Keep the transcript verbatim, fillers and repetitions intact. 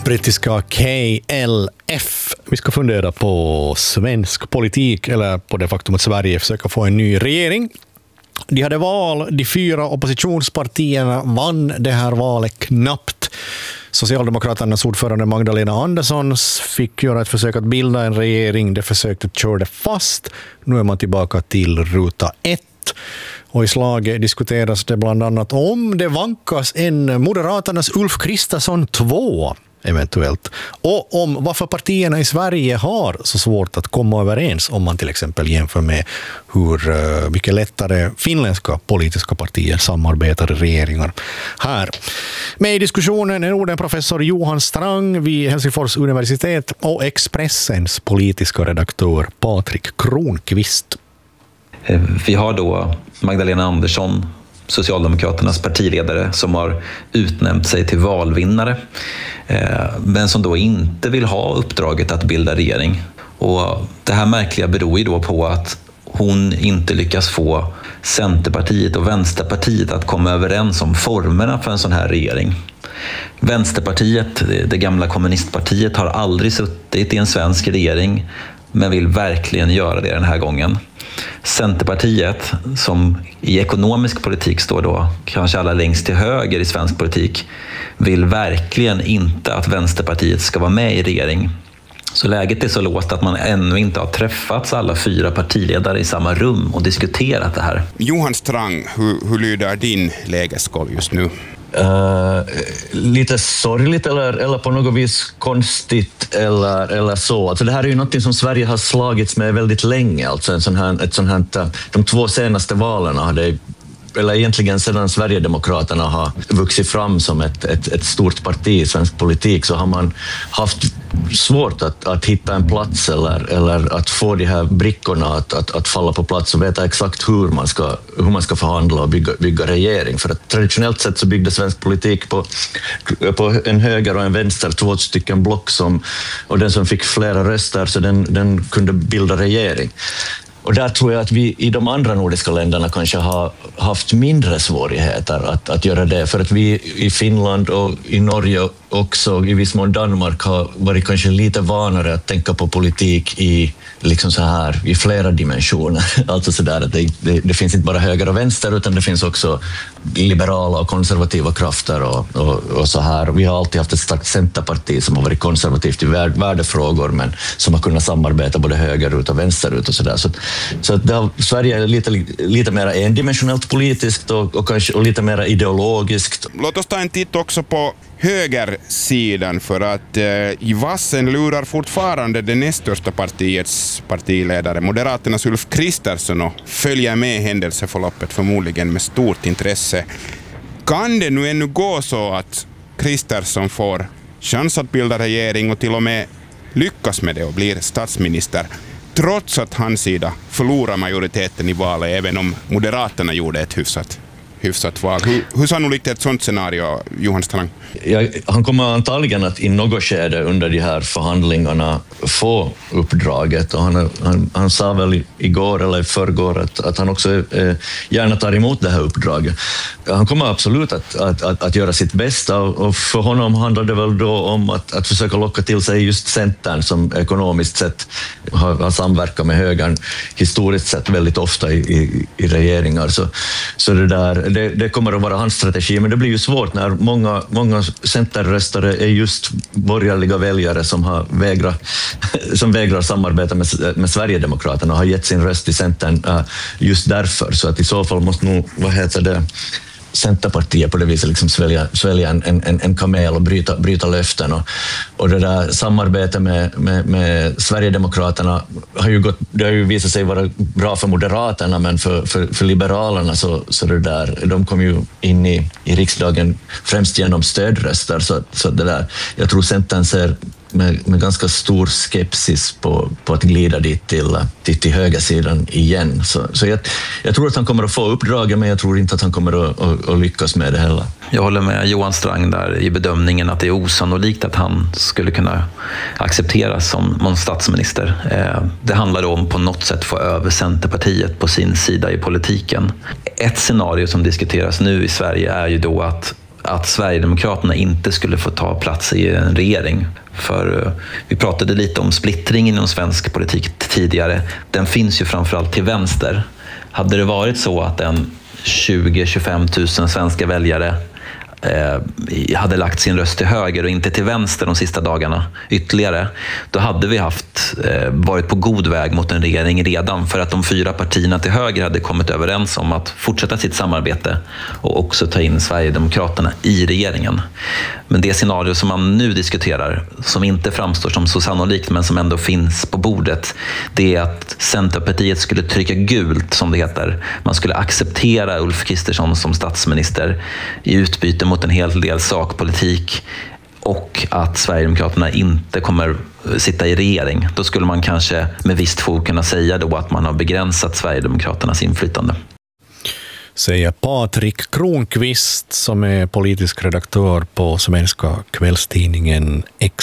Brittiska K L F. Vi ska fundera på svensk politik eller på det faktum att Sverige försöker få en ny regering. De hade val, de fyra oppositionspartierna vann det här valet knappt. Socialdemokraternas ordförande Magdalena Andersson fick göra ett försök att bilda en regering. Det försöket körde fast. Nu är man tillbaka till ruta ett. Och i slaget diskuteras det bland annat om det vankas en Moderaternas Ulf Kristersson två eventuellt. Och om varför partierna i Sverige har så svårt att komma överens om man till exempel jämför med hur mycket lättare finländska politiska partier samarbetar i regeringar här. Med i diskussionen är Norden-professor Johan Strang vid Helsingfors universitet och Expressens politiska redaktör Patrik Kronqvist. Vi har då Magdalena Andersson, Socialdemokraternas partiledare, som har utnämnt sig till valvinnare, men som då inte vill ha uppdraget att bilda regering. Och det här märkliga beror ju då på att hon inte lyckas få Centerpartiet och Vänsterpartiet att komma överens om formerna för en sån här regering. Vänsterpartiet, det gamla kommunistpartiet, har aldrig suttit i en svensk regering, men vill verkligen göra det den här gången. Centerpartiet, som i ekonomisk politik står då kanske allra längst till höger i svensk politik, vill verkligen inte att Vänsterpartiet ska vara med i regering. Så läget är så låst att man ännu inte har träffats alla fyra partiledare i samma rum och diskuterat det här. Johan Strang, hur, hur lyder din lägeskoll just nu? Uh, lite sorgligt eller, eller på något vis konstigt eller, eller så. Alltså det här är ju något som Sverige har slagits med väldigt länge. Alltså en sån här, ett sån här, de två senaste valen hade, eller egentligen sedan Sverigedemokraterna har vuxit fram som ett, ett, ett stort parti i svensk politik, så har man haft svårt att, att hitta en plats eller, eller att få de här brickorna att, att, att falla på plats och veta exakt hur man ska, hur man ska förhandla och bygga, bygga regering. För att traditionellt sett så byggde svensk politik på, på en höger och en vänster, två stycken block, som, och den som fick flera röster så den, den kunde bilda regering. Och där tror jag att vi i de andra nordiska länderna kanske har haft mindre svårigheter att, att göra det. För att vi i Finland och i Norge också, i viss mån Danmark, har varit kanske lite vanare att tänka på politik i, liksom så här, i flera dimensioner. Alltså så där att det, det, det finns inte bara höger och vänster, utan det finns också liberala och konservativa krafter och, och, och så här. Vi har alltid haft ett starkt centerparti som har varit konservativt i värdefrågor, men som har kunnat samarbeta både högerut och vänsterut och så där. Så, så att det har, Sverige är lite, lite mer endimensionellt politiskt och, och, kanske, och lite mer ideologiskt. Låt oss ta en titt också på högersidan, för att eh, i vassen lurar fortfarande det näst största partiets partiledare, Moderaternas Ulf Kristersson, och följer med händelseförloppet förmodligen med stort intresse. Kan det nu ännu gå så att Kristersson får chans att bilda regering och till och med lyckas med det och blir statsminister, trots att hans sida förlorar majoriteten i valet, även om Moderaterna gjorde ett hyfsat hyfsat val. Hur, hur sannolikt är ett sånt scenario, Johan Strang? Ja, han kommer antagligen att i något skede under de här förhandlingarna få uppdraget, och han, han, han sa väl igår eller i förrgår att, att han också eh, gärna tar emot det här uppdraget. Han kommer absolut att, att, att, att göra sitt bästa, och för honom handlar det väl då om att, att försöka locka till sig just Centern, som ekonomiskt sett har, har samverkat med högern historiskt sett väldigt ofta i, i, i regeringar. Så, så det där Det, det kommer att vara hans strategi, men det blir ju svårt när många, många centerröstare är just borgerliga väljare som, har vägrat, som vägrar samarbeta med, med Sverigedemokraterna och har gett sin röst till Centern uh, just därför. Så att i så fall måste nog, vad heter det, Centerpartiet på det viset liksom svälja, svälja en, en, en kamel och bryta, bryta löften. Och, och det där samarbetet med, med, med Sverigedemokraterna har ju, gått, det har ju visat sig vara bra för Moderaterna, men för, för, för Liberalerna så, så det där, de kom ju in i, i riksdagen främst genom stödröster. Så, så det där, jag tror Centern ser med, med ganska stor skepsis på, på att glida dit till, till, till högersidan igen. Så, så jag, jag tror att han kommer att få uppdraget, men jag tror inte att han kommer att, att, att lyckas med det heller. Jag håller med Johan Strang där i bedömningen att det är osannolikt att han skulle kunna accepteras som statsminister. Det handlar då om på något sätt få över Centerpartiet på sin sida i politiken. Ett scenario som diskuteras nu i Sverige är ju då att att Sverigedemokraterna inte skulle få ta plats i en regering. För vi pratade lite om splittringen inom svensk politik tidigare. Den finns ju framförallt till vänster. Hade det varit så att en tjugo till tjugofem tusen svenska väljare eh, hade lagt sin röst till höger och inte till vänster de sista dagarna ytterligare, då hade vi haft eh, varit på god väg mot en regering redan, för att de fyra partierna till höger hade kommit överens om att fortsätta sitt samarbete och också ta in Sverigedemokraterna i regeringen. Men det scenario som man nu diskuterar, som inte framstår som så sannolikt men som ändå finns på bordet, det är att Centerpartiet skulle trycka gult, som det heter. Man skulle acceptera Ulf Kristersson som statsminister i utbyte mot en hel del sakpolitik, och att Sverigedemokraterna inte kommer sitta i regering. Då skulle man kanske med visst fog kunna säga då att man har begränsat Sverigedemokraternas inflytande. Säger Patrik Kronqvist, som är politisk redaktör på svenska kvällstidningen X.